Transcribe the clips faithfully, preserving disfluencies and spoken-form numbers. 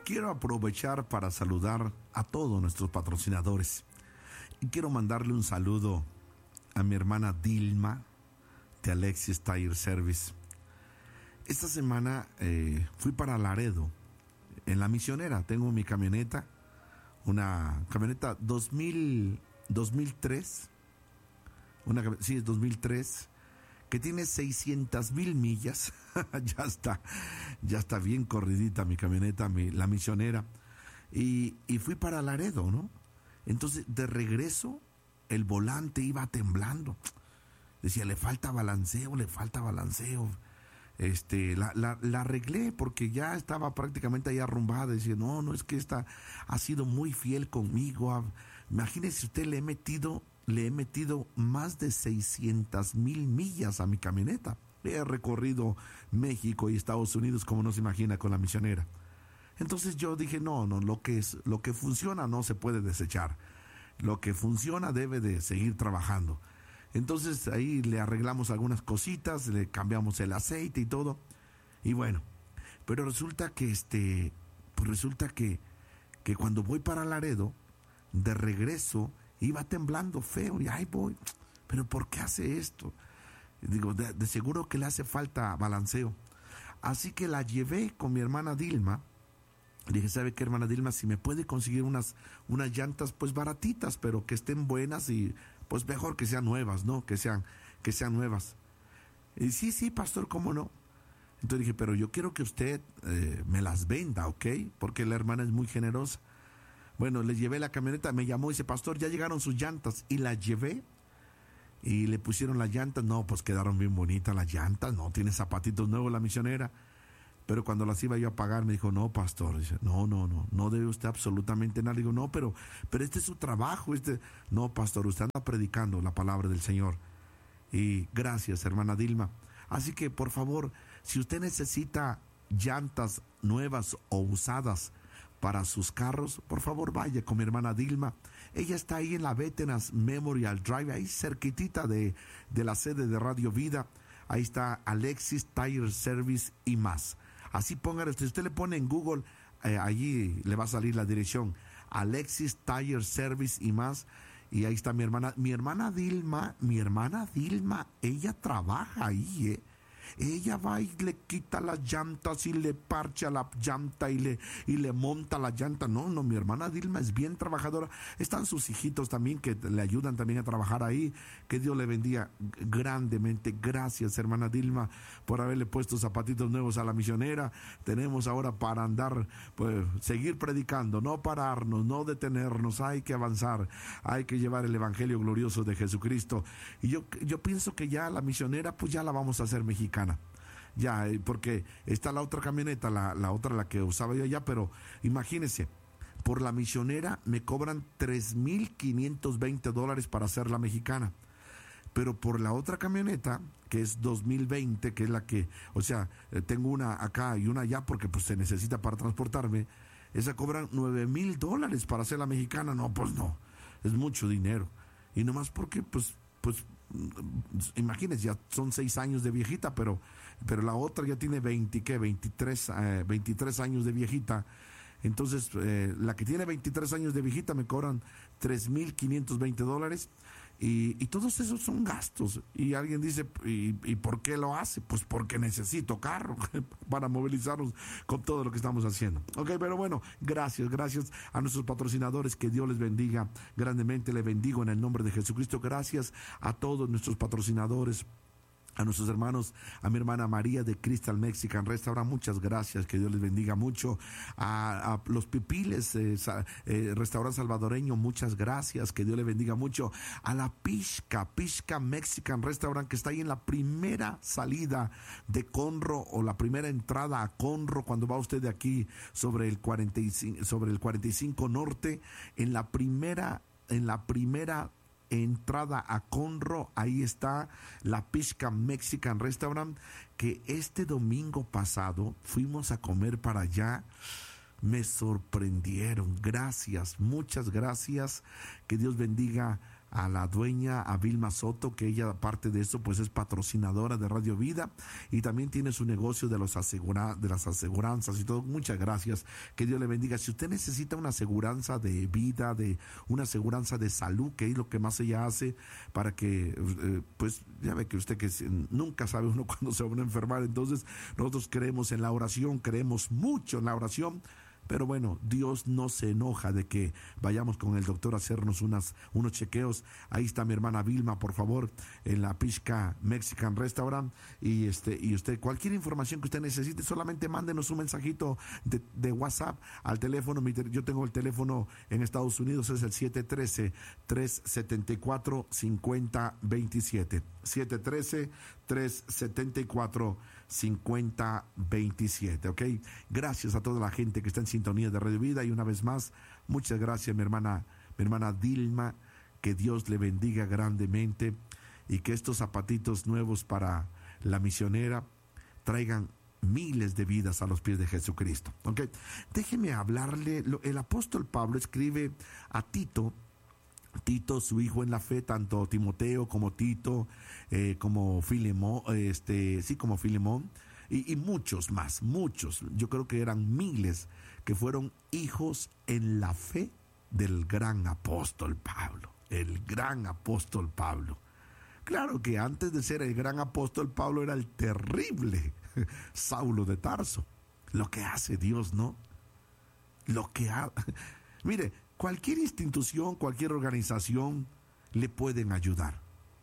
quiero aprovechar para saludar a todos nuestros patrocinadores. Y quiero mandarle un saludo a mi hermana Dilma de Alexis Tire Service. Esta semana eh, fui para Laredo, en la Misionera. Tengo mi camioneta, una camioneta dos mil, dos mil tres, una, sí, es dos mil tres, que tiene seiscientas mil millas. ya está, ya está bien corridita mi camioneta, mi, la Misionera. Y, y fui para Laredo, ¿no? Entonces, de regreso, el volante iba temblando. Decía, le falta balanceo, le falta balanceo. Este, la, la, la arreglé porque ya estaba prácticamente ahí arrumbada. Decía, no, no, es que esta ha sido muy fiel conmigo. Imagínese usted, le he metido, le he metido más de seiscientas mil millas a mi camioneta. He recorrido México y Estados Unidos, como no se imagina, con la Misionera. Entonces yo dije, no, no, lo que es, lo que funciona no se puede desechar. Lo que funciona debe de seguir trabajando. Entonces ahí le arreglamos algunas cositas, le cambiamos el aceite y todo. Y bueno, pero resulta que este, pues resulta que, que cuando voy para Laredo, de regreso, iba temblando feo. Y ahí voy, pero ¿por qué hace esto? Digo, de, de seguro que le hace falta balanceo. Así que la llevé con mi hermana Dilma. Le dije, ¿sabe qué, hermana Dilma? Si me puede conseguir unas, unas llantas pues baratitas, pero que estén buenas y pues mejor que sean nuevas, ¿no? Que sean, que sean nuevas. Y sí, sí, pastor, ¿cómo no? Entonces dije, pero yo quiero que usted eh, me las venda, ¿ok? Porque la hermana es muy generosa. Bueno, le llevé la camioneta, me llamó y dice, pastor, ya llegaron sus llantas. Y las llevé y le pusieron las llantas. No, pues quedaron bien bonitas las llantas, no, tiene zapatitos nuevos la Misionera. Pero cuando las iba yo a pagar, me dijo, no, pastor, dice, no, no, no, no debe usted absolutamente nada. Le digo, no, pero, pero este es su trabajo, este, no, pastor, usted anda predicando la palabra del Señor. Y gracias, hermana Dilma. Así que, por favor, si usted necesita llantas nuevas o usadas para sus carros, por favor, vaya con mi hermana Dilma. Ella está ahí en la Veterans Memorial Drive, ahí cerquitita de, de la sede de Radio Vida. Ahí está Alexis Tire Service y más. Así póngale, si usted le pone en Google, eh, allí le va a salir la dirección, Alexis Tire Service y más, y ahí está mi hermana, mi hermana Dilma, mi hermana Dilma, ella trabaja ahí, ¿eh? Ella va y le quita las llantas y le parcha la llanta y le, y le monta la llanta. No, no, mi hermana Dilma es bien trabajadora. Están sus hijitos también que le ayudan también a trabajar ahí. Que Dios le bendiga grandemente. Gracias, hermana Dilma, por haberle puesto zapatitos nuevos a la Misionera. Tenemos ahora para andar, pues, seguir predicando, no pararnos, no detenernos. Hay que avanzar, hay que llevar el evangelio glorioso de Jesucristo. Y yo, yo pienso que ya la Misionera, pues ya la vamos a hacer mexicana. Ya, porque está la otra camioneta, la, la otra, la que usaba yo allá, pero imagínense, por la Misionera me cobran tres mil quinientos veinte dólares para hacer la mexicana. Pero por la otra camioneta, que es dos mil veinte, que es la que, o sea, tengo una acá y una allá porque pues se necesita para transportarme, esa cobran nueve mil dólares para hacer la mexicana. No, pues no, es mucho dinero. Y nomás porque, pues, pues, imagínense, ya son seis años de viejita, pero, pero la otra ya tiene veinte, ¿qué? veintitrés, eh, veintitrés años de viejita. Entonces, eh, la que tiene veintitrés años de viejita me cobran tres mil quinientos veinte dólares. Y, y todos esos son gastos. Y alguien dice, ¿y, ¿y por qué lo hace? Pues porque necesito carro para movilizarnos con todo lo que estamos haciendo. Ok, pero bueno, gracias, gracias a nuestros patrocinadores. Que Dios les bendiga grandemente. Le bendigo en el nombre de Jesucristo. Gracias a todos nuestros patrocinadores. A nuestros hermanos, a mi hermana María de Crystal Mexican Restaurant, muchas gracias, que Dios les bendiga mucho. A, a los Pipiles, eh, eh, restaurante salvadoreño, muchas gracias, que Dios les bendiga mucho. A la Pishka, Pishka Mexican Restaurant, que está ahí en la primera salida de Conroe, o la primera entrada a Conroe, cuando va usted de aquí sobre el cuarenta y cinco, sobre el cuarenta y cinco Norte, en la primera, en la primera entrada a Conroe, ahí está la Pishka Mexican Restaurant, que este domingo pasado fuimos a comer para allá. Me sorprendieron. Gracias, muchas gracias. Que Dios bendiga a la dueña, a Vilma Soto, que ella, aparte de eso, pues es patrocinadora de Radio Vida y también tiene su negocio de, los asegura, de las aseguranzas y todo. Muchas gracias, que Dios le bendiga. Si usted necesita una aseguranza de vida, de una aseguranza de salud, que es lo que más ella hace para que, eh, pues ya ve que usted que nunca sabe uno cuándo se va a enfermar, entonces nosotros creemos en la oración, creemos mucho en la oración. Pero bueno, Dios no se enoja de que vayamos con el doctor a hacernos unas, unos chequeos. Ahí está mi hermana Vilma, por favor, en la Pishka Mexican Restaurant. Y este y usted, cualquier información que usted necesite, solamente mándenos un mensajito de, de WhatsApp al teléfono. Yo tengo el teléfono en Estados Unidos, es el siete uno tres, tres siete cuatro, cinco cero dos siete. siete uno tres, tres siete cuatro, cinco cero dos siete, ¿ok? Gracias a toda la gente que está en sintonía de Radio Vida y una vez más, muchas gracias mi hermana, mi hermana Dilma, que Dios le bendiga grandemente y que estos zapatitos nuevos para la misionera traigan miles de vidas a los pies de Jesucristo, ¿ok? Déjeme hablarle, el apóstol Pablo escribe a Tito, Tito, su hijo en la fe, tanto Timoteo como Tito, eh, como Filemón, este, sí, como Filemón, y, y muchos más, muchos, yo creo que eran miles, que fueron hijos en la fe del gran apóstol Pablo, el gran apóstol Pablo. Claro que antes de ser el gran apóstol Pablo era el terrible Saulo de Tarso. Lo que hace Dios, ¿no? Lo que ha... Mire, cualquier institución, cualquier organización le pueden ayudar.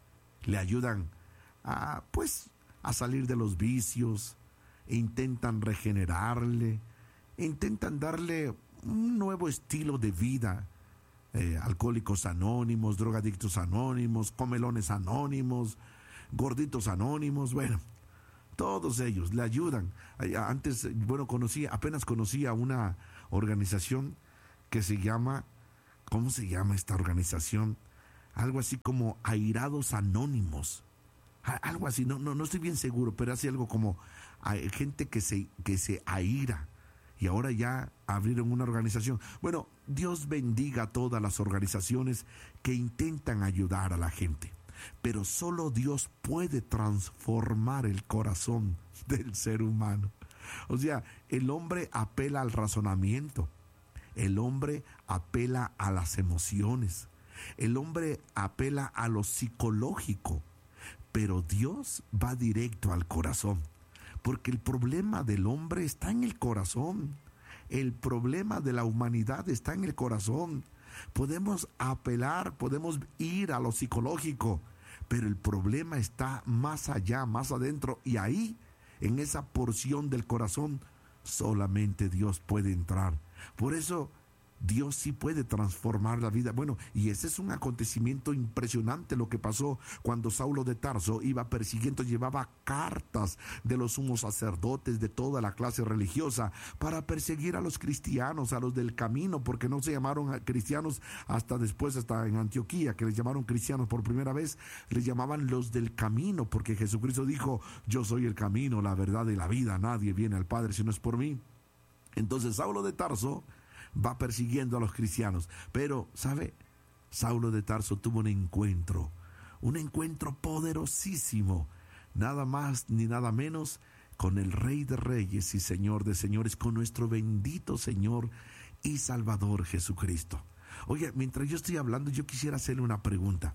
Le ayudan a, pues, a salir de los vicios, e intentan regenerarle, e intentan darle un nuevo estilo de vida. Eh, alcohólicos anónimos, drogadictos anónimos, comelones anónimos, gorditos anónimos, bueno, todos ellos le ayudan. Antes, bueno, conocí, apenas conocía una organización que se llama, ¿cómo se llama esta organización? Algo así como Airados Anónimos. Algo así, no, no, no estoy bien seguro, pero hace algo como hay gente que se, que se aira. Y ahora ya abrieron una organización. Bueno, Dios bendiga a todas las organizaciones que intentan ayudar a la gente. Pero solo Dios puede transformar el corazón del ser humano. O sea, el hombre apela al razonamiento. El hombre apela a las emociones. El hombre apela a lo psicológico. Pero Dios va directo al corazón. Porque el problema del hombre está en el corazón. El problema de la humanidad está en el corazón. Podemos apelar, podemos ir a lo psicológico, pero el problema está más allá, más adentro. Y ahí, en esa porción del corazón, solamente Dios puede entrar. Por eso Dios sí puede transformar la vida. Bueno, y ese es un acontecimiento impresionante lo que pasó cuando Saulo de Tarso iba persiguiendo, llevaba cartas de los sumos sacerdotes, de toda la clase religiosa, para perseguir a los cristianos, a los del camino, porque no se llamaron cristianos hasta después, hasta en Antioquía, que les llamaron cristianos por primera vez, les llamaban los del camino, porque Jesucristo dijo, yo soy el camino, la verdad y la vida, nadie viene al Padre si no es por mí. Entonces Saulo de Tarso va persiguiendo a los cristianos. Pero, ¿sabe? Saulo de Tarso tuvo un encuentro, un encuentro poderosísimo, nada más ni nada menos con el Rey de Reyes y Señor de Señores, con nuestro bendito Señor y Salvador Jesucristo. Oye, mientras yo estoy hablando, yo quisiera hacerle una pregunta.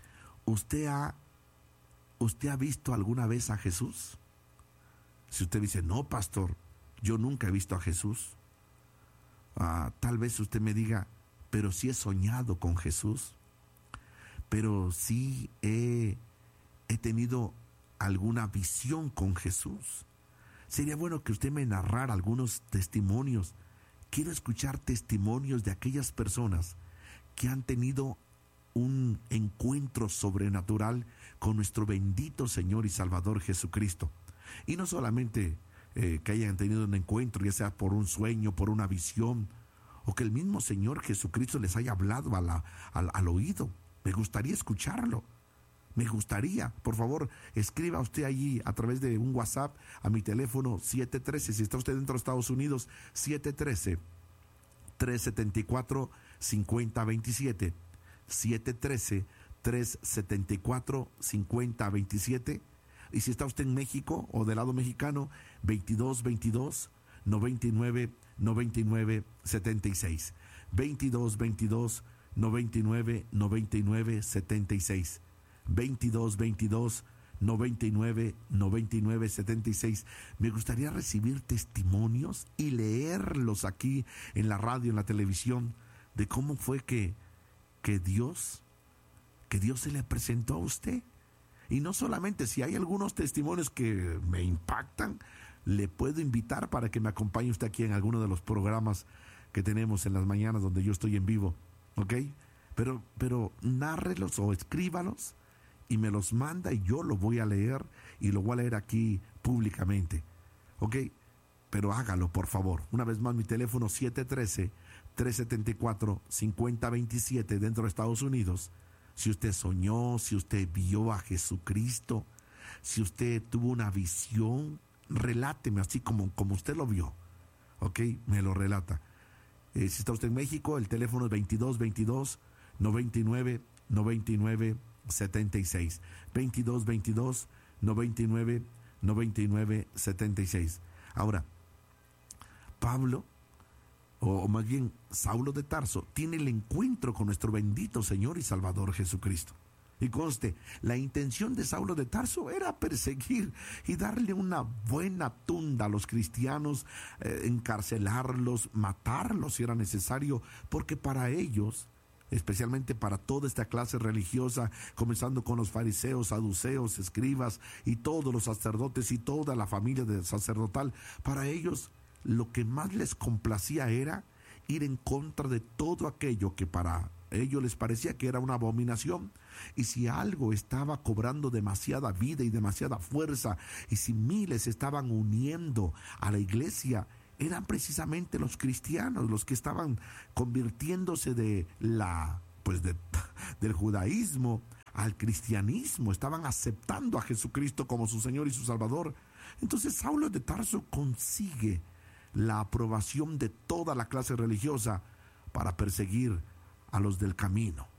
¿Usted ha, usted ha visto alguna vez a Jesús? Si usted dice, no, pastor, yo nunca he visto a Jesús. Ah, tal vez usted me diga, pero sí he soñado con Jesús, pero sí he, he tenido alguna visión con Jesús. Sería bueno que usted me narrara algunos testimonios. Quiero escuchar testimonios de aquellas personas que han tenido un encuentro sobrenatural con nuestro bendito Señor y Salvador Jesucristo. Y no solamente Eh, que hayan tenido un encuentro, ya sea por un sueño, por una visión, o que el mismo Señor Jesucristo les haya hablado a la, al, al oído. Me gustaría escucharlo. Me gustaría, por favor, escriba usted allí a través de un WhatsApp a mi teléfono siete uno tres, si está usted dentro de Estados Unidos, siete uno tres, tres siete cuatro, cinco cero dos siete. siete uno tres, tres siete cuatro, cinco cero dos siete. Y si está usted en México o del lado mexicano, veintidós veintidós, noventa y nueve, noventa y nueve, setenta y seis. veintidós veintidós, noventa y nueve, noventa y nueve, setenta y seis. veintidós veintidós, noventa y nueve, noventa y nueve, setenta y seis. Me gustaría recibir testimonios y leerlos aquí en la radio, en la televisión, de cómo fue que, que Dios, que Dios se le presentó a usted. Y no solamente, si hay algunos testimonios que me impactan, le puedo invitar para que me acompañe usted aquí en alguno de los programas que tenemos en las mañanas donde yo estoy en vivo, ¿ok? Pero, pero nárrelos o escríbalos y me los manda y yo lo voy a leer y lo voy a leer aquí públicamente, ¿ok? Pero hágalo, por favor. Una vez más, mi teléfono siete uno tres, tres siete cuatro, cinco cero dos siete dentro de Estados Unidos. Si usted soñó, si usted vio a Jesucristo, si usted tuvo una visión, reláteme así como, como usted lo vio, ¿ok? Me lo relata. Eh, si está usted en México, el teléfono es veintidós veintidós, noventa y nueve, noventa y nueve, setenta y seis. veintidós veintidós, noventa y nueve, noventa y nueve, setenta y seis. Ahora, Pablo, o, o más bien Saulo de Tarso, tiene el encuentro con nuestro bendito Señor y Salvador Jesucristo. Y conste, la intención de Saulo de Tarso era perseguir y darle una buena tunda a los cristianos, eh, encarcelarlos, matarlos si era necesario, porque para ellos, especialmente para toda esta clase religiosa, comenzando con los fariseos, saduceos, escribas y todos los sacerdotes y toda la familia de sacerdotal, para ellos lo que más les complacía era ir en contra de todo aquello que para ellos les parecía que era una abominación. Y si algo estaba cobrando demasiada vida y demasiada fuerza, y si miles estaban uniendo a la iglesia, eran precisamente los cristianos, los que estaban convirtiéndose de la, pues de, del judaísmo al cristianismo, estaban aceptando a Jesucristo como su Señor y su Salvador. Entonces Saulo de Tarso consigue la aprobación de toda la clase religiosa para perseguir a los del camino,